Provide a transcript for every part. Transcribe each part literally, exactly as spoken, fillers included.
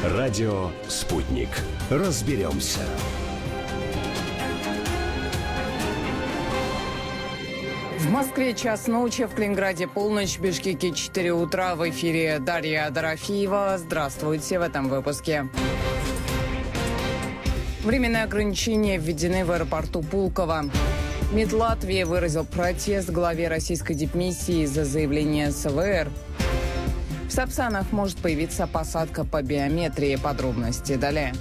Радио «Спутник». Разберемся. В Москве час ночи, в Калининграде полночь, в Бишкеке четыре утра. В эфире Дарья Дорофеева. Здравствуйте в этом выпуске. Временные ограничения введены в аэропорту Пулково. МИД Латвии выразил протест главе российской дипмиссии из-за заявления СВР. В Сапсанах может появиться посадка по биометрии. Подробности далее.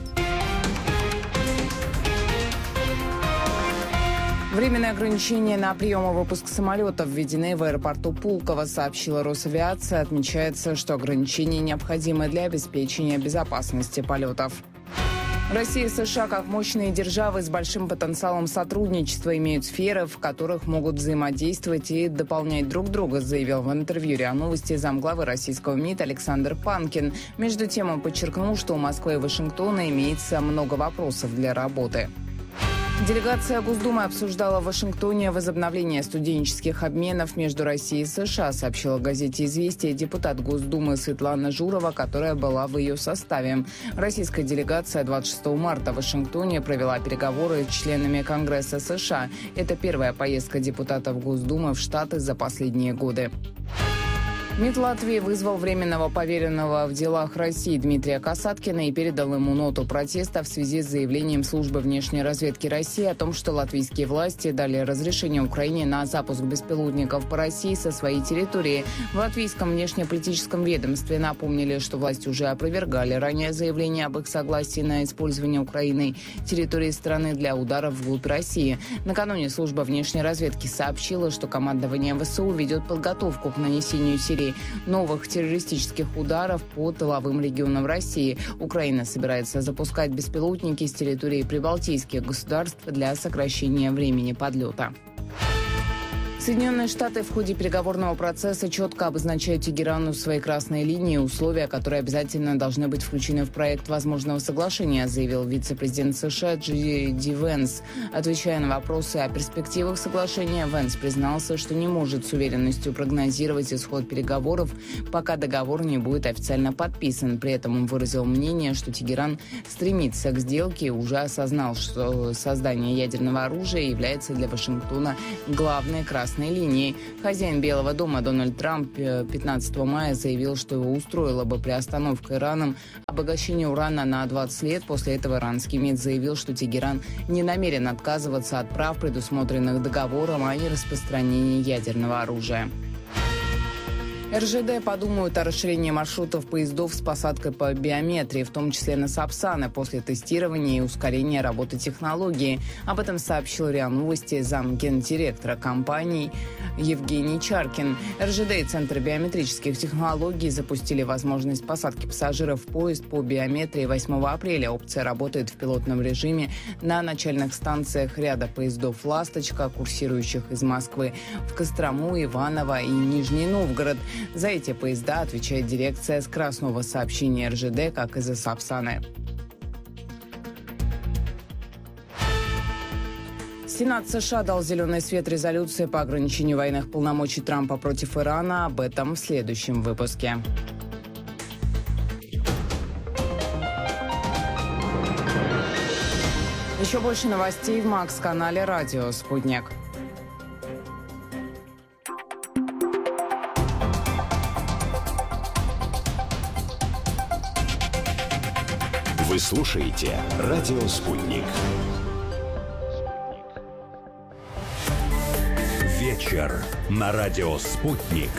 Временные ограничения на прием и выпуск самолетов введены в аэропорту Пулково, сообщила Росавиация. Отмечается, что ограничения необходимы для обеспечения безопасности полетов. Россия и США, как мощные державы с большим потенциалом сотрудничества, имеют сферы, в которых могут взаимодействовать и дополнять друг друга, заявил в интервью РИА Новости замглавы российского МИД Александр Панкин. Между тем он подчеркнул, что у Москвы и Вашингтона имеется много вопросов для работы. Делегация Госдумы обсуждала в Вашингтоне возобновление студенческих обменов между Россией и США, сообщила в газете «Известия» депутат Госдумы Светлана Журова, которая была в ее составе. Российская делегация двадцать шестого марта в Вашингтоне провела переговоры с членами Конгресса США. Это первая поездка депутатов Госдумы в Штаты за последние годы. МИД Латвии вызвал временного поверенного в делах России Дмитрия Касаткина и передал ему ноту протеста в связи с заявлением службы внешней разведки России о том, что латвийские власти дали разрешение Украине на запуск беспилотников по России со своей территории. В латвийском внешнеполитическом ведомстве напомнили, что власти уже опровергали ранее заявление об их согласии на использование Украиной территории страны для ударов вглубь России. Накануне служба внешней разведки сообщила, что командование ВСУ ведет подготовку к нанесению Сирии новых террористических ударов по тыловым регионам России. Украина собирается запускать беспилотники с территории прибалтийских государств для сокращения времени подлета. Соединенные Штаты в ходе переговорного процесса четко обозначают Тегерану свои красные линии и условия, которые обязательно должны быть включены в проект возможного соглашения, заявил вице-президент США Джей Ди Венс. Отвечая на вопросы о перспективах соглашения, Венс признался, что не может с уверенностью прогнозировать исход переговоров, пока договор не будет официально подписан. При этом он выразил мнение, что Тегеран стремится к сделке и уже осознал, что создание ядерного оружия является для Вашингтона главной красной линии. Хозяин Белого дома Дональд Трамп пятнадцатого мая заявил, что его устроила бы приостановка Ираном обогащения урана на двадцать лет. После этого иранский МИД заявил, что Тегеран не намерен отказываться от прав, предусмотренных договором о нераспространении ядерного оружия. эр жэ дэ подумают о расширении маршрутов поездов с посадкой по биометрии, в том числе на Сапсаны, после тестирования и ускорения работы технологии. Об этом сообщил РИА Новости замгендиректора компании Евгений Чаркин. эр жэ дэ и Центр биометрических технологий запустили возможность посадки пассажиров в поезд по биометрии восьмого апреля. Опция работает в пилотном режиме на начальных станциях ряда поездов «Ласточка», курсирующих из Москвы в Кострому, Иваново и Нижний Новгород. За эти поезда отвечает дирекция скоростного сообщения эр жэ дэ, как и за Сапсаны. Сенат США дал зеленый свет резолюции по ограничению военных полномочий Трампа против Ирана. Об этом в следующем выпуске. Еще больше новостей в Макс-канале «Радио Спутник». Вы слушаете «Радио Спутник». Вечер на «Радио Спутник»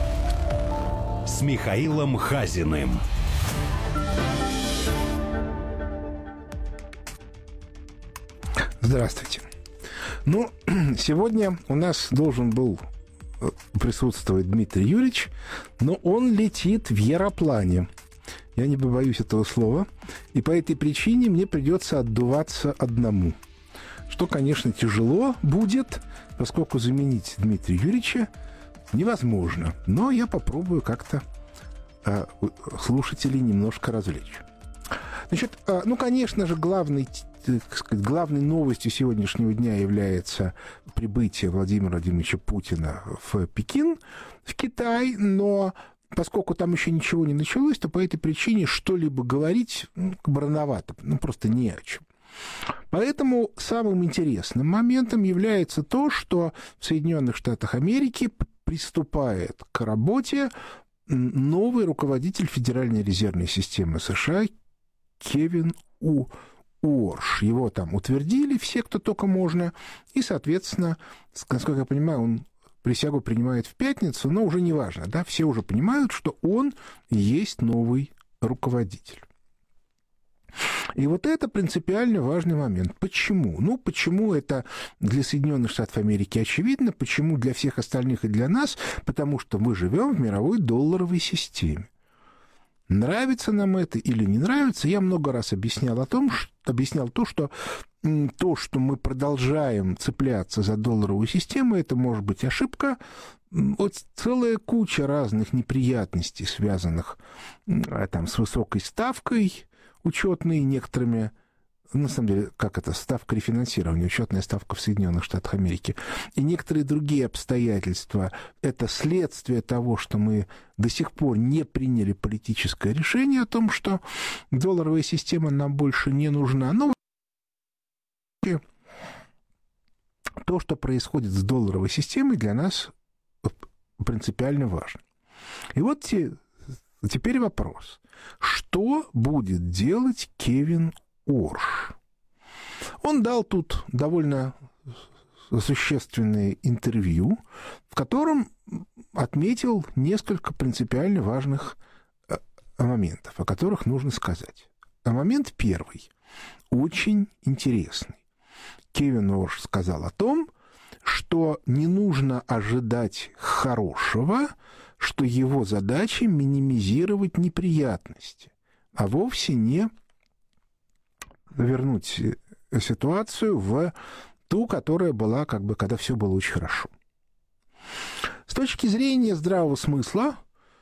с Михаилом Хазиным. Здравствуйте. Ну, сегодня у нас должен был присутствовать Дмитрий Юрьевич, но он летит в яроплане. Я не побоюсь этого слова. И по этой причине мне придется отдуваться одному. Что, конечно, тяжело будет, поскольку заменить Дмитрия Юрьевича невозможно. Но я попробую как-то э, слушателей немножко развлечь. Значит, э, ну, конечно же, главной, так сказать, главной новостью сегодняшнего дня является прибытие Владимира Владимировича Путина в Пекин, в Китай, но поскольку там еще ничего не началось, то по этой причине что-либо говорить ну, как бы рановато, ну, просто не о чем. Поэтому самым интересным моментом является то, что в Соединенных Штатах Америки приступает к работе новый руководитель Федеральной резервной системы США Кевин Уорш. Его там утвердили все, кто только можно, и, соответственно, насколько я понимаю, он присягу принимает в пятницу, но уже не важно, да, все уже понимают, что он и есть новый руководитель. И вот это принципиально важный момент. Почему? Ну, почему это для Соединенных Штатов Америки очевидно, почему для всех остальных и для нас? Потому что мы живем в мировой долларовой системе. Нравится нам это или не нравится, я много раз объяснял о том, что, объяснял то, что то, что мы продолжаем цепляться за долларовую систему, это может быть ошибка. Вот целая куча разных неприятностей, связанных там, с высокой ставкой учетной, некоторыми, на самом деле, как это, ставка рефинансирования, учетная ставка в Соединенных Штатах Америки, и некоторые другие обстоятельства, это следствие того, что мы до сих пор не приняли политическое решение о том, что долларовая система нам больше не нужна. Но то, что происходит с долларовой системой, для нас принципиально важно. И вот те, теперь вопрос. Что будет делать Кевин Уорш? Он дал тут довольно существенное интервью, в котором отметил несколько принципиально важных моментов, о которых нужно сказать. А момент первый, очень интересный. Кевин Уорш сказал о том, что не нужно ожидать хорошего, что его задача минимизировать неприятности, а вовсе не вернуть ситуацию в ту, которая была, как бы, когда все было очень хорошо. С точки зрения здравого смысла,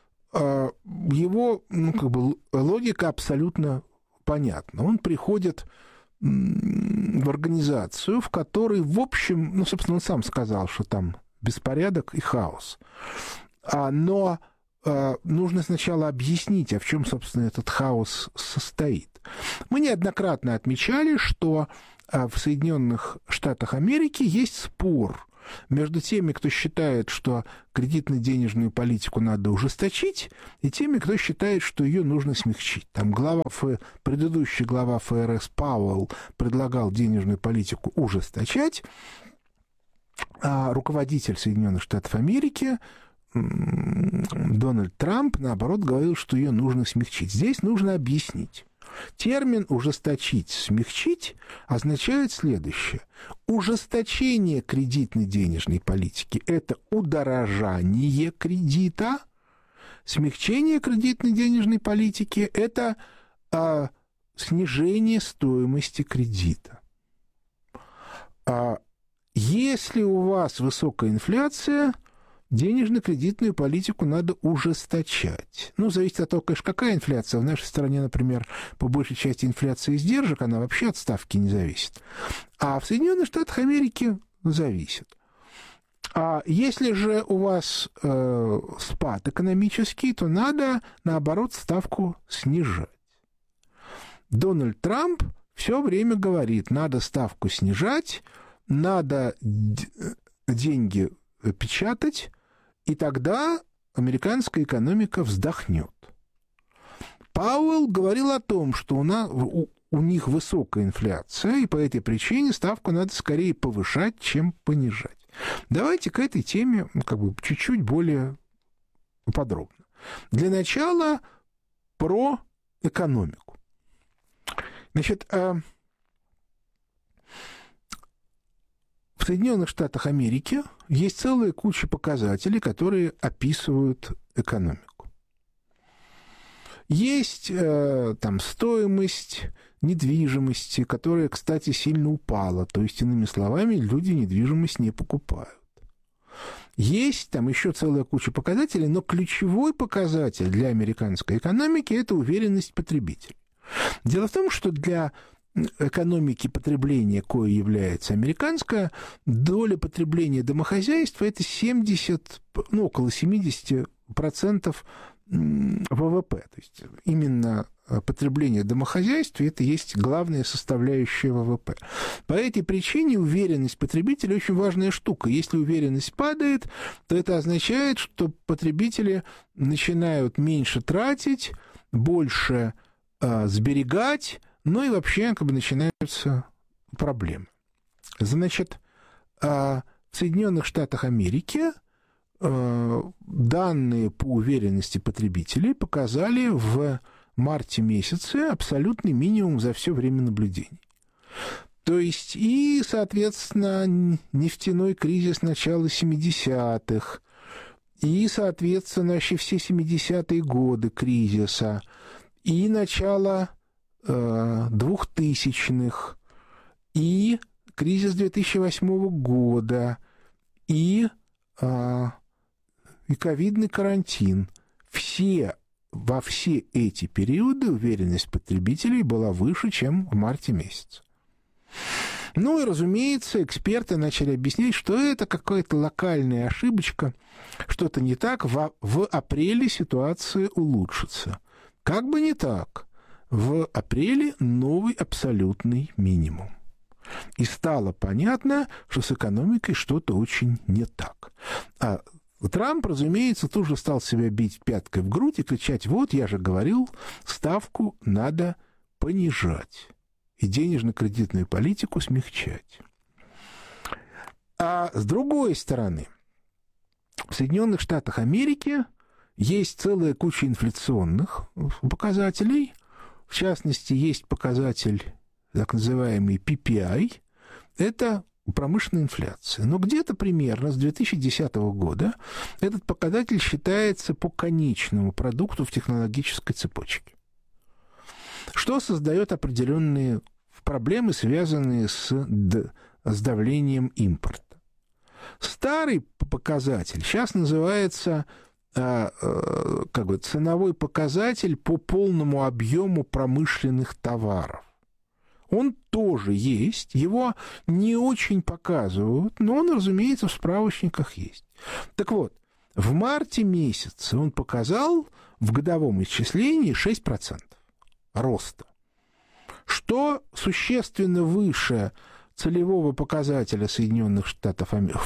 его ну, как бы, логика абсолютно понятна. Он приходит в организацию, в которой, в общем, ну, собственно, он сам сказал, что там беспорядок и хаос. Но нужно сначала объяснить, а в чем, собственно, этот хаос состоит. Мы неоднократно отмечали, что в Соединенных Штатах Америки есть спор между теми, кто считает, что кредитно-денежную политику надо ужесточить, и теми, кто считает, что ее нужно смягчить. Там глава, предыдущий глава эф эр эс Пауэлл предлагал денежную политику ужесточать, а руководитель Соединенных Штатов Америки Дональд Трамп, наоборот, говорил, что ее нужно смягчить. Здесь нужно объяснить. Термин «ужесточить», «смягчить» означает следующее. Ужесточение кредитно-денежной политики – это удорожание кредита, смягчение кредитно-денежной политики – это а, снижение стоимости кредита. А, если у вас высокая инфляция, денежно-кредитную политику надо ужесточать. Ну, зависит от того, конечно, какая инфляция. В нашей стране, например, по большей части инфляция издержек, она вообще от ставки не зависит. А в Соединенных Штатах Америки зависит. А если же у вас э, спад экономический, то надо, наоборот, ставку снижать. Дональд Трамп все время говорит, надо ставку снижать, надо деньги печатать, и тогда американская экономика вздохнет. Пауэлл говорил о том, что у, нас, у, у них высокая инфляция, и по этой причине ставку надо скорее повышать, чем понижать. Давайте к этой теме как бы, чуть-чуть более подробно. Для начала про экономику. Значит, в Соединенных Штатах Америки есть целая куча показателей, которые описывают экономику. Есть э, там стоимость недвижимости, которая, кстати, сильно упала. То есть, иными словами, люди недвижимость не покупают. Есть там еще целая куча показателей, но ключевой показатель для американской экономики – это уверенность потребителей. Дело в том, что для экономики потребления, кое является американская, доля потребления домохозяйства – это семьдесят, ну, около семьдесят процентов ВВП. То есть именно потребление домохозяйств — это есть главная составляющая ВВП. По этой причине уверенность потребителя очень важная штука. Если уверенность падает, то это означает, что потребители начинают меньше тратить, больше э, сберегать, ну и вообще как бы начинаются проблемы. Значит, э, в Соединенных Штатах Америки э, данные по уверенности потребителей показали в марте месяце абсолютный минимум за все время наблюдений. То есть и, соответственно, нефтяной кризис начала семидесятых, и, соответственно, вообще все семидесятые годы кризиса, и начало э, двухтысячных, и кризис две тысячи восьмого года, и, э, и ковидный карантин. Все Во все эти периоды уверенность потребителей была выше, чем в марте месяце. Ну и, разумеется, эксперты начали объяснять, что это какая-то локальная ошибочка, что-то не так, в, в апреле ситуация улучшится. Как бы не так, в апреле новый абсолютный минимум. И стало понятно, что с экономикой что-то очень не так. А Трамп, разумеется, тут же стал себя бить пяткой в грудь и кричать: вот, я же говорил, ставку надо понижать и денежно-кредитную политику смягчать. А с другой стороны, в Соединенных Штатах Америки есть целая куча инфляционных показателей. В частности, есть показатель, так называемый пи пи ай. Это промышленная инфляция. Но где-то примерно с две тысячи десятого года этот показатель считается по конечному продукту в технологической цепочке, что создает определенные проблемы, связанные с, с давлением импорта. Старый показатель сейчас называется а, а, как бы ценовой показатель по полному объему промышленных товаров. Он тоже есть, его не очень показывают, но он, разумеется, в справочниках есть. Так вот, в марте месяце он показал в годовом исчислении шесть процентов роста, что существенно выше целевого показателя Соединенных Штатов Америки,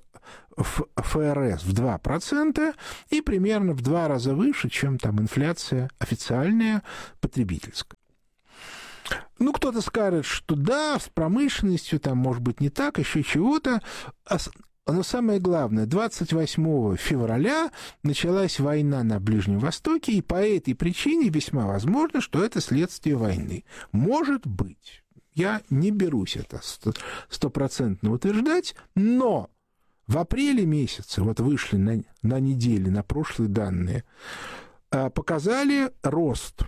эф эр эс в два процента и примерно в два раза выше, чем там инфляция официальная потребительская. Ну, кто-то скажет, что да, с промышленностью там может быть не так, еще чего-то. Но самое главное, двадцать восьмого февраля началась война на Ближнем Востоке, и по этой причине весьма возможно, что это следствие войны. Может быть. Я не берусь это стопроцентно утверждать, но в апреле месяце, вот вышли на, на неделе, на прошлые данные, показали рост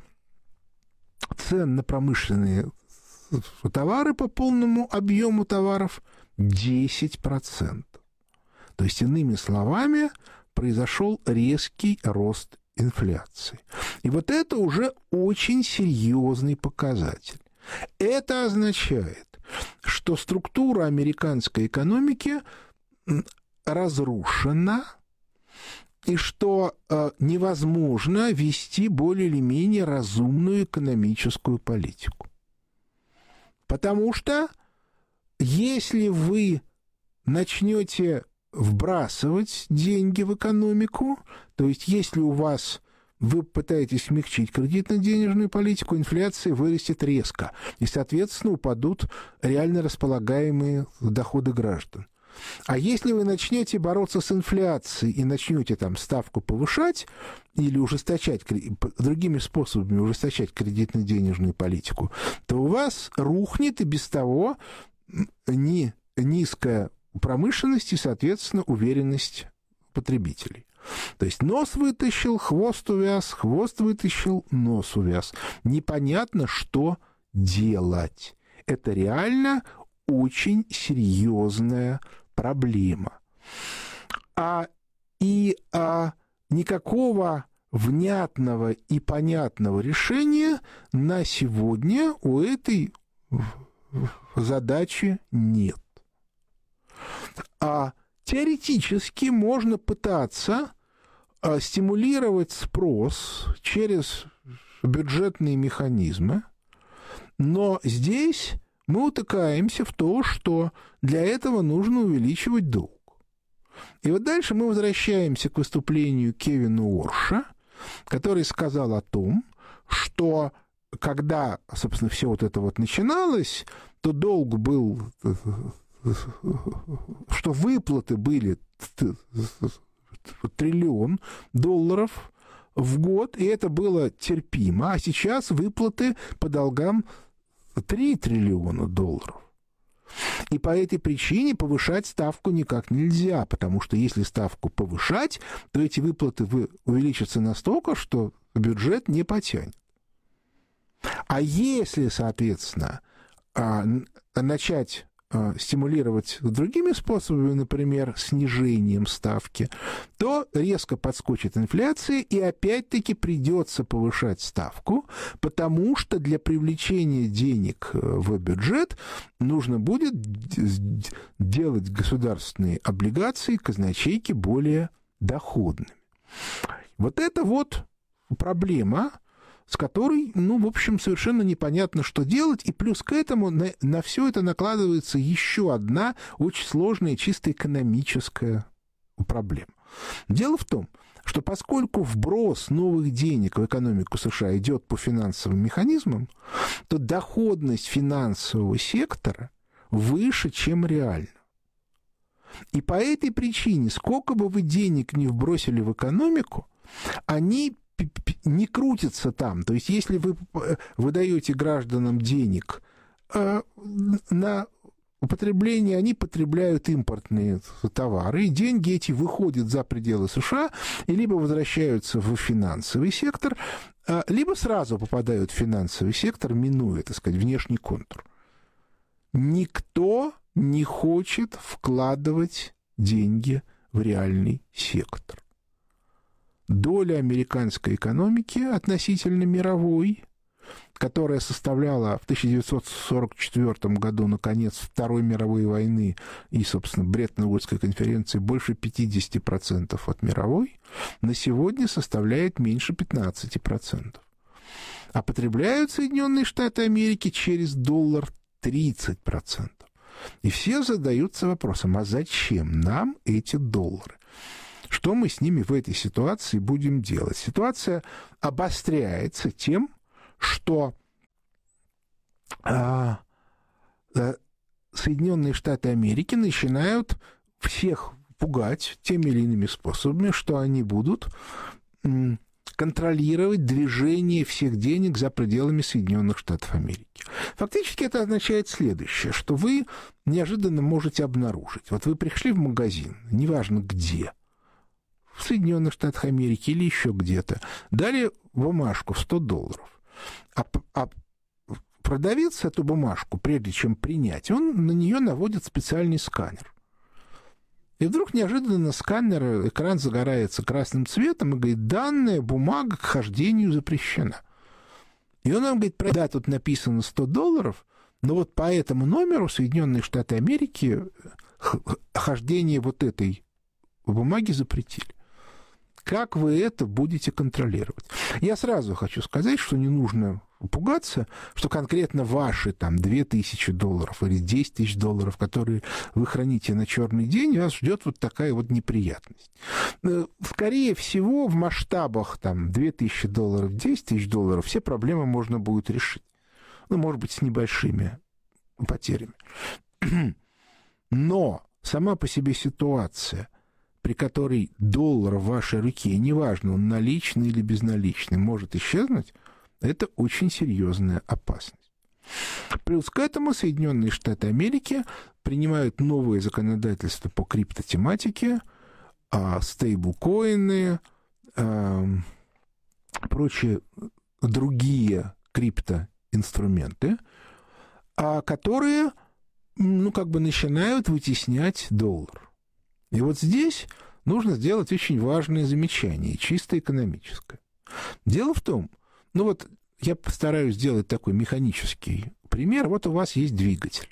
цен на промышленные товары по полному объему товаров десять процентов. То есть, иными словами, произошел резкий рост инфляции. И вот это уже очень серьезный показатель. Это означает, что структура американской экономики разрушена, и что э, невозможно вести более или менее разумную экономическую политику. Потому что если вы начнете вбрасывать деньги в экономику, то есть если у вас вы пытаетесь смягчить кредитно-денежную политику, инфляция вырастет резко, и, соответственно, упадут реально располагаемые доходы граждан. А если вы начнете бороться с инфляцией и начнете там ставку повышать или ужесточать, другими способами ужесточать кредитно-денежную политику, то у вас рухнет и без того не низкая промышленность и, соответственно, уверенность потребителей. То есть нос вытащил, хвост увяз, хвост вытащил, нос увяз. Непонятно, что делать. Это реально очень серьезная проблема. А, и а, никакого внятного и понятного решения на сегодня у этой задачи нет. А теоретически можно пытаться стимулировать спрос через бюджетные механизмы, но здесь мы утыкаемся в то, что для этого нужно увеличивать долг. И вот дальше мы возвращаемся к выступлению Кевина Уорша, который сказал о том, что когда, собственно, все вот это вот начиналось, то долг был, что выплаты были триллион долларов в год, и это было терпимо, а сейчас выплаты по долгам три триллиона долларов. И по этой причине повышать ставку никак нельзя, потому что если ставку повышать, то эти выплаты увеличатся настолько, что бюджет не потянет. А если, соответственно, начать стимулировать другими способами, например, снижением ставки, то резко подскочит инфляция, и опять-таки придется повышать ставку, потому что для привлечения денег в бюджет нужно будет делать государственные облигации, казначейки более доходными. Вот это вот проблема, с которой, ну, в общем, совершенно непонятно, что делать, и плюс к этому на, на все это накладывается еще одна очень сложная чисто экономическая проблема. Дело в том, что поскольку вброс новых денег в экономику США идет по финансовым механизмам, то доходность финансового сектора выше, чем реально. И по этой причине, сколько бы вы денег ни вбросили в экономику, они не крутится там. То есть, если вы выдаете гражданам денег э, на употребление, они потребляют импортные товары, и деньги эти выходят за пределы США и либо возвращаются в финансовый сектор, э, либо сразу попадают в финансовый сектор, минуя, так сказать, внешний контур. Никто не хочет вкладывать деньги в реальный сектор. Доля американской экономики относительно мировой, которая составляла в тысяча девятьсот сорок четвёртом году, наконец, Второй мировой войны и, собственно, Бреттон-Вудской конференции, больше пятьдесят процентов от мировой, на сегодня составляет меньше пятнадцать процентов. А потребляют Соединенные Штаты Америки через доллар тридцать процентов. И все задаются вопросом, а зачем нам эти доллары? Что мы с ними в этой ситуации будем делать? Ситуация обостряется тем, что а, а, Соединенные Штаты Америки начинают всех пугать теми или иными способами, что они будут м, контролировать движение всех денег за пределами Соединенных Штатов Америки. Фактически это означает следующее, что вы неожиданно можете обнаружить. Вот вы пришли в магазин, неважно где, в Соединенных Штатах Америки или еще где-то, дали бумажку в сто долларов, а, а продавец эту бумажку, прежде чем принять, он на нее наводит специальный сканер. И вдруг неожиданно сканер, экран загорается красным цветом и говорит, данная бумага к хождению запрещена. И он нам говорит, да, тут написано сто долларов, но вот по этому номеру Соединенные Штаты Америки хождение вот этой бумаги запретили. Как вы это будете контролировать? Я сразу хочу сказать, что не нужно пугаться, что конкретно ваши там две тысячи долларов или десять тысяч долларов, которые вы храните на черный день, вас ждет вот такая вот неприятность. Скорее всего, в масштабах там две тысячи долларов, десять тысяч долларов все проблемы можно будет решить. Ну, может быть, с небольшими потерями. Но сама по себе ситуация, при которой доллар в вашей руке, неважно, он наличный или безналичный, может исчезнуть, это очень серьезная опасность. Плюс к этому Соединенные Штаты Америки принимают новые законодательства по криптотематике, стейблкоины, прочие другие криптоинструменты, которые, ну, как бы начинают вытеснять доллар. И вот здесь нужно сделать очень важное замечание, чисто экономическое. Дело в том, ну вот я постараюсь сделать такой механический пример. Вот у вас есть двигатель.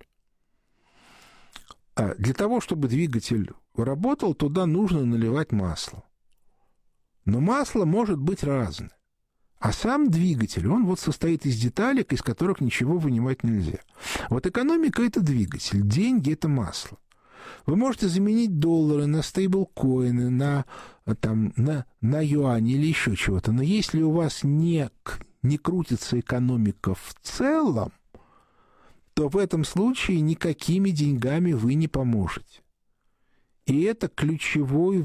Для того, чтобы двигатель работал, туда нужно наливать масло. Но масло может быть разное. А сам двигатель, он вот состоит из деталек, из которых ничего вынимать нельзя. Вот экономика – это двигатель, деньги – это масло. Вы можете заменить доллары на стейблкоины, на, там, на, на юани или еще чего-то. Но если у вас не, не крутится экономика в целом, то в этом случае никакими деньгами вы не поможете. И это ключевой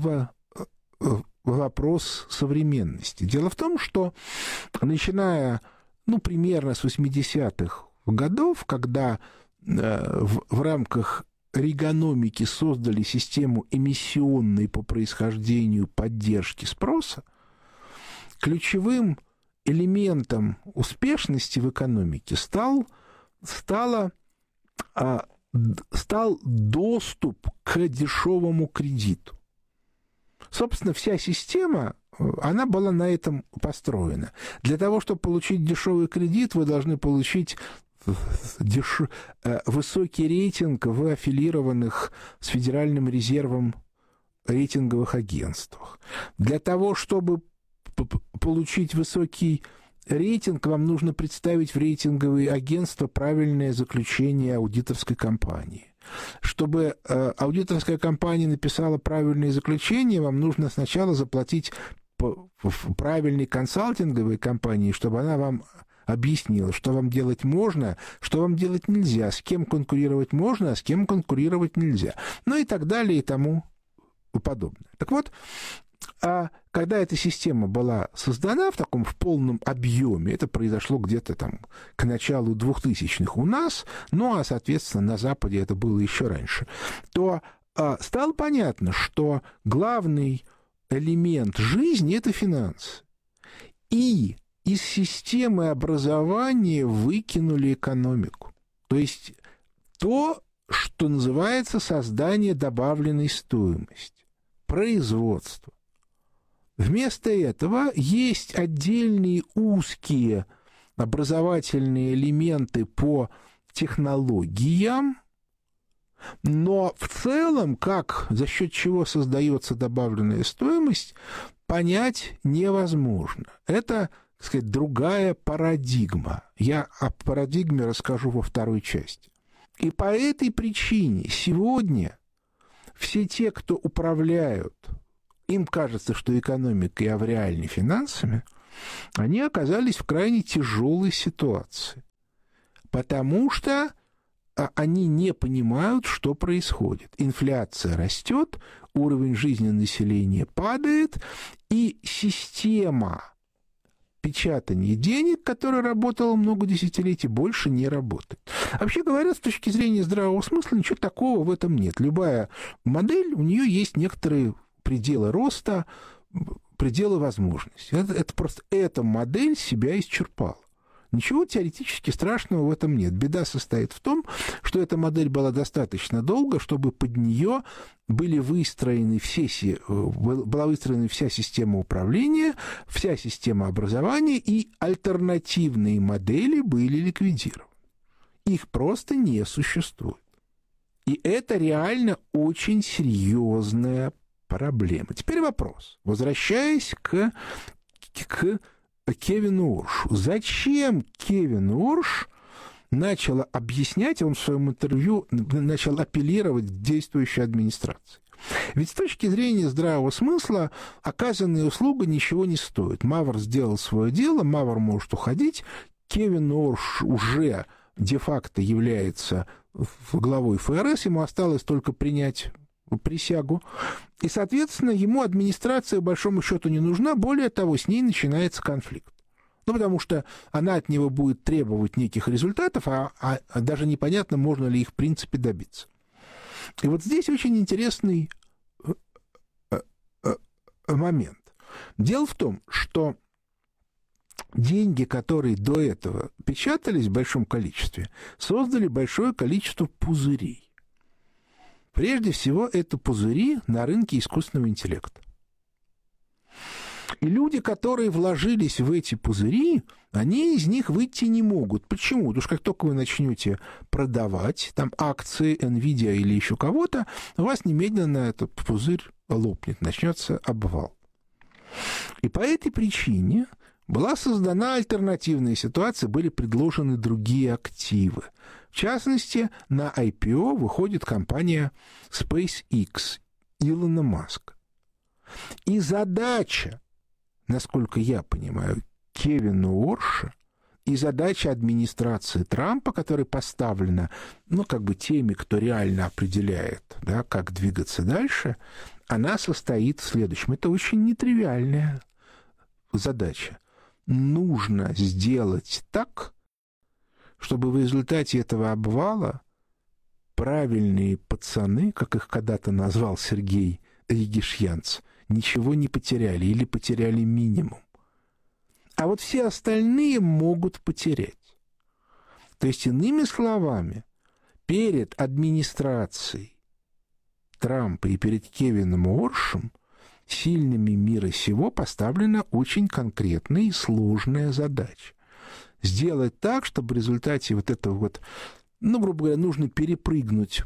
вопрос современности. Дело в том, что начиная, ну, примерно с восьмидесятых годов, когда э, в, в рамках регономики создали систему эмиссионной по происхождению поддержки спроса, ключевым элементом успешности в экономике стал, стало, а, стал доступ к дешевому кредиту. Собственно, вся система, она была на этом построена. Для того, чтобы получить дешевый кредит, вы должны получить деш... высокий рейтинг в аффилированных с Федеральным резервом рейтинговых агентствах. Для того, чтобы получить высокий рейтинг, вам нужно представить в рейтинговые агентства правильное заключение аудиторской компании. Чтобы э, аудиторская компания написала правильное заключение, вам нужно сначала заплатить по, в правильной консалтинговой компании, чтобы она вам объяснила, что вам делать можно, что вам делать нельзя, с кем конкурировать можно, а с кем конкурировать нельзя. Ну и так далее и тому подобное. Так вот, а когда эта система была создана в таком в полном объеме, это произошло где-то там к началу двухтысячных у нас, ну а, соответственно, на Западе это было еще раньше, то а, стало понятно, что главный элемент жизни – это финансы. И из системы образования выкинули экономику. То есть то, что называется создание добавленной стоимости, производство. Вместо этого есть отдельные узкие образовательные элементы по технологиям, но в целом, как, за счет чего создается добавленная стоимость, понять невозможно. Это, так сказать, другая парадигма. Я о парадигме расскажу во второй части. И по этой причине сегодня все те, кто управляют, им кажется, что экономика и авреальными финансами, они оказались в крайне тяжелой ситуации, потому что они не понимают, что происходит. Инфляция растет, уровень жизни населения падает, и система печатания денег, которая работала много десятилетий, больше не работает. Вообще говоря, с точки зрения здравого смысла, ничего такого в этом нет. Любая модель, у нее есть некоторые пределы роста, пределы возможностей. Это, это просто эта модель себя исчерпала. Ничего теоретически страшного в этом нет. Беда состоит в том, что эта модель была достаточно долго, чтобы под нее были выстроены все, была выстроена вся система управления, вся система образования, и альтернативные модели были ликвидированы. Их просто не существует. И это реально очень серьезная проблема. Теперь вопрос. Возвращаясь к, к Кевину Оршу. Зачем Кевин Орш начал объяснять, он в своем интервью начал апеллировать к действующей администрации? Ведь с точки зрения здравого смысла оказанная услуга ничего не стоит. Мавр сделал свое дело, Мавр может уходить, Кевин Орш уже де-факто является главой эф эр эс, ему осталось только принять присягу. И, соответственно, ему администрация, по большому счету, не нужна. Более того, с ней начинается конфликт. Ну, потому что она от него будет требовать неких результатов, а, а, а даже непонятно, можно ли их, в принципе, добиться. И вот здесь очень интересный момент. Дело в том, что деньги, которые до этого печатались в большом количестве, создали большое количество пузырей. Прежде всего, это пузыри на рынке искусственного интеллекта. И люди, которые вложились в эти пузыри, они из них выйти не могут. Почему? Потому что как только вы начнете продавать там акции NVIDIA или еще кого-то, у вас немедленно этот пузырь лопнет, начнется обвал. И по этой причине была создана альтернативная ситуация, были предложены другие активы. В частности, на ай пи о выходит компания SpaceX Илона Маска. И задача, насколько я понимаю, Кевина Уорша и задача администрации Трампа, которая поставлена, ну, как бы теми, кто реально определяет, да, как двигаться дальше, она состоит в следующем. Это очень нетривиальная задача. Нужно сделать так, чтобы в результате этого обвала правильные пацаны, как их когда-то назвал Сергей Регишьянц, ничего не потеряли или потеряли минимум. А вот все остальные могут потерять. То есть, иными словами, перед администрацией Трампа и перед Кевином Уоршем сильными мира сего поставлена очень конкретная и сложная задача. Сделать так, чтобы в результате вот этого вот, ну, грубо говоря, нужно перепрыгнуть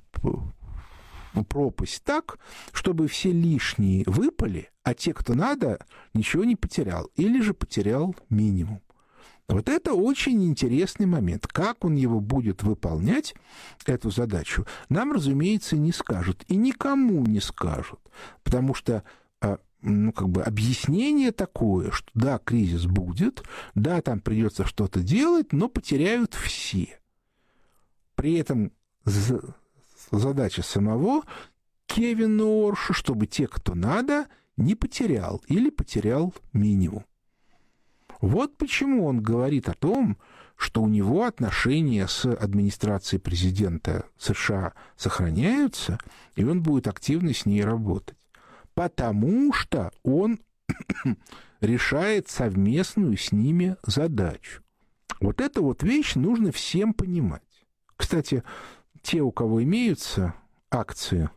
пропасть так, чтобы все лишние выпали, а те, кто надо, ничего не потерял. Или же потерял минимум. Вот это очень интересный момент. Как он его будет выполнять, эту задачу, нам, разумеется, не скажут. И никому не скажут. Потому что ну, как бы объяснение такое, что да, кризис будет, да, там придется что-то делать, но потеряют все. При этом задача самого Кевина Уорша, чтобы те, кто надо, не потерял или потерял минимум. Вот почему он говорит о том, что у него отношения с администрацией президента США сохраняются, и он будет активно с ней работать. Потому что он решает совместную с ними задачу. Вот эту вот вещь нужно всем понимать. Кстати, те, у кого имеются акции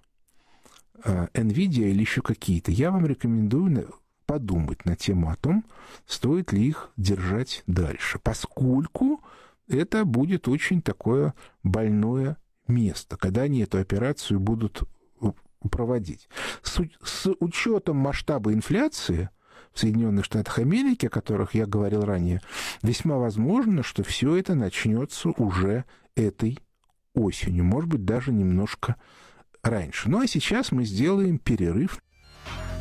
NVIDIA или еще какие-то, я вам рекомендую подумать на тему о том, стоит ли их держать дальше, поскольку это будет очень такое больное место, когда они эту операцию будут проводить. С, с учетом масштаба инфляции в Соединенных Штатах Америки, о которых я говорил ранее, весьма возможно, что все это начнется уже этой осенью, может быть, даже немножко раньше. Ну а сейчас мы сделаем перерыв.